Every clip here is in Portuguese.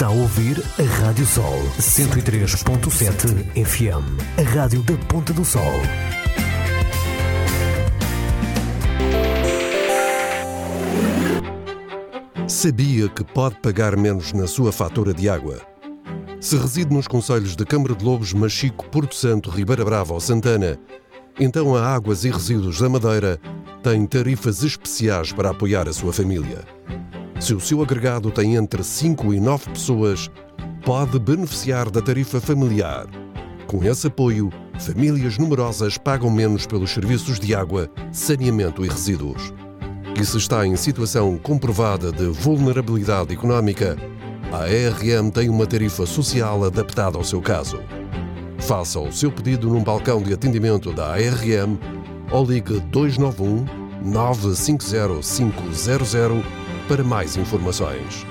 Está a ouvir a Rádio Sol 103.7 FM, a rádio da Ponta do Sol. Sabia que pode pagar menos na sua fatura de água? Se reside nos concelhos de Câmara de Lobos, Machico, Porto Santo, Ribeira Brava ou Santana, então a Águas e Resíduos da Madeira tem tarifas especiais para apoiar a sua família. Se o seu agregado tem entre 5 e 9 pessoas, pode beneficiar da tarifa familiar. Com esse apoio, famílias numerosas pagam menos pelos serviços de água, saneamento e resíduos. E se está em situação comprovada de vulnerabilidade económica, a ARM tem uma tarifa social adaptada ao seu caso. Faça o seu pedido num balcão de atendimento da ARM ou ligue 291 950 500 para mais informações.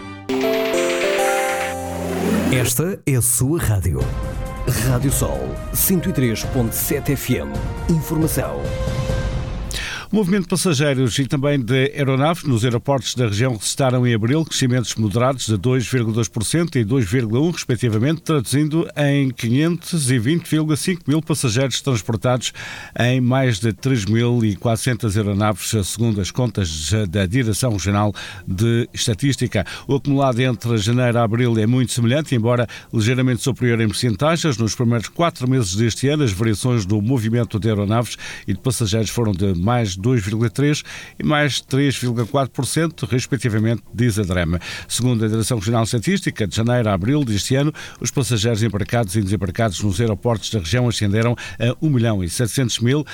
Esta é a sua rádio. Rádio Sol 103.7 FM. Informação. O movimento de passageiros e também de aeronaves nos aeroportos da região registraram em abril crescimentos moderados de 2,2% e 2,1% respectivamente, traduzindo em 520,5 mil passageiros transportados em mais de 3.400 aeronaves, segundo as contas da Direção Regional de Estatística. O acumulado entre janeiro a abril é muito semelhante, embora ligeiramente superior em percentagens. Nos primeiros 4 meses deste ano, as variações do movimento de aeronaves e de passageiros foram de mais 2,3% e mais 3,4%, respectivamente, diz a DREM. Segundo a Direção Regional de Estatística, de janeiro a abril deste ano, os passageiros embarcados e desembarcados nos aeroportos da região ascenderam a 1.700.000,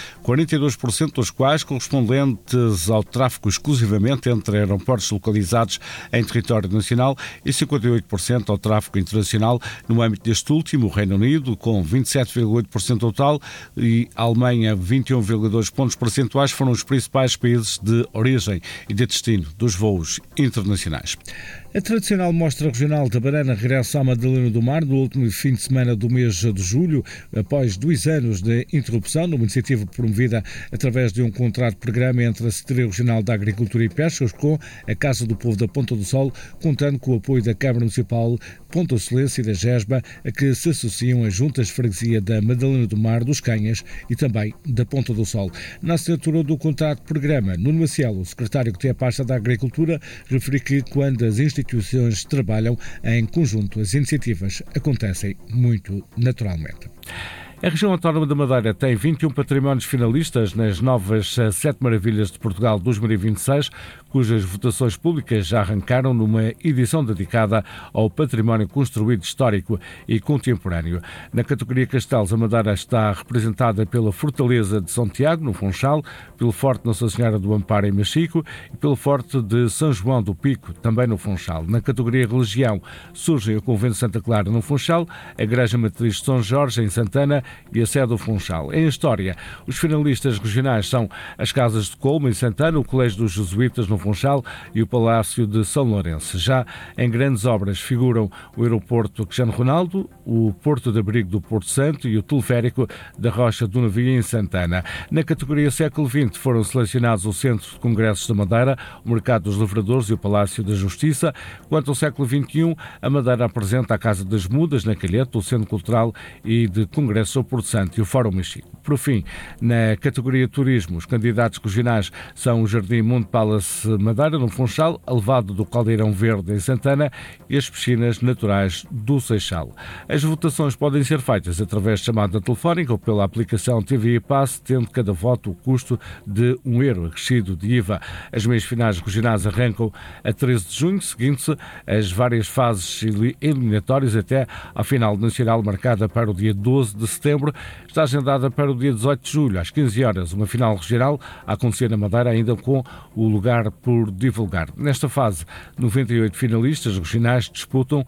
42% dos quais correspondentes ao tráfego exclusivamente entre aeroportos localizados em território nacional e 58% ao tráfego internacional. No âmbito deste último, o Reino Unido, com 27,8% total, e a Alemanha, 21,2 pontos percentuais, foram os principais países de origem e de destino dos voos internacionais. A tradicional Mostra Regional da Banana regressa à Madalena do Mar no último fim de semana do mês de julho, após 2 anos de interrupção, numa iniciativa promovida através de um contrato-programa entre a Secretaria Regional da Agricultura e Pescas com a Casa do Povo da Ponta do Sol, contando com o apoio da Câmara Municipal Ponta Solense e da GESBA, a que se associam as juntas de freguesia da Madalena do Mar, dos Canhas e também da Ponta do Sol. Na assinatura do contrato-programa, Nuno Maciel, o secretário que tem a pasta da Agricultura, referiu que quando as instituições trabalham em conjunto, as iniciativas acontecem muito naturalmente. A região autónoma da Madeira tem 21 patrimónios finalistas nas novas 7 Maravilhas de Portugal 2026, cujas votações públicas já arrancaram numa edição dedicada ao património construído histórico e contemporâneo. Na categoria Castelos, a Madeira está representada pela Fortaleza de São Tiago, no Funchal, pelo Forte Nossa Senhora do Amparo, em Machico, e pelo Forte de São João do Pico, também no Funchal. Na categoria Religião, surgem o Convento de Santa Clara, no Funchal, a Igreja Matriz de São Jorge, em Santana, e a sede do Funchal. Em História, os finalistas regionais são as Casas de Colma, em Santana, o Colégio dos Jesuítas, no Funchal, e o Palácio de São Lourenço. Já em grandes obras figuram o Aeroporto Cristiano Ronaldo, o Porto de Abrigo do Porto Santo e o Teleférico da Rocha do Navio, em Santana. Na categoria século XX foram selecionados o Centro de Congressos da Madeira, o Mercado dos Lavradores e o Palácio da Justiça. Quanto ao século XXI, a Madeira apresenta a Casa das Mudas, na Calheta, o Centro Cultural e de Congressos ao Porto Santo e o Fórum Machico. Por fim, na categoria Turismo, os candidatos regionais são o Jardim Monte Palace Madeira, no Funchal, a Levada do Caldeirão Verde, em Santana, e as piscinas naturais do Seixal. As votações podem ser feitas através de chamada telefónica ou pela aplicação TVI Pass, tendo cada voto o custo de €1, acrescido de IVA. As meias finais regionais arrancam a 13 de junho, seguindo-se as várias fases eliminatórias até à final nacional, marcada para o dia 12 de setembro. Está agendada para o dia 18 de julho, às 15 horas, uma final regional a acontecer na Madeira, ainda com o lugar por divulgar. Nesta fase, 98 finalistas regionais disputam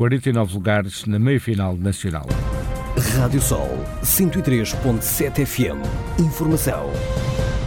49 lugares na meia-final nacional. Rádio Sol 103.7 FM. Informação.